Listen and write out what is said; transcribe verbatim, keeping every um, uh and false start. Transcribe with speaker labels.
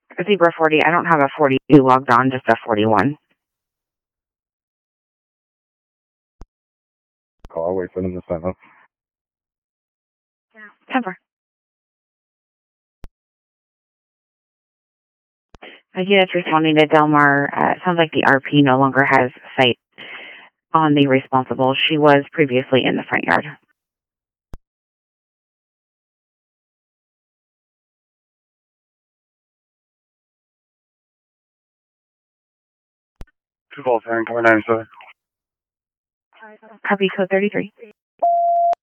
Speaker 1: Zebra forty, I don't have a forty-two logged on, just a forty-one.
Speaker 2: Call, I'll wait for them to sign up.
Speaker 1: ten four. A unit's responding to Delmar. Uh, it sounds like the R P no longer has sight on the responsible. She was previously in the front yard.
Speaker 2: two Volts, Aaron, car nine seven.
Speaker 1: Copy code thirty-three.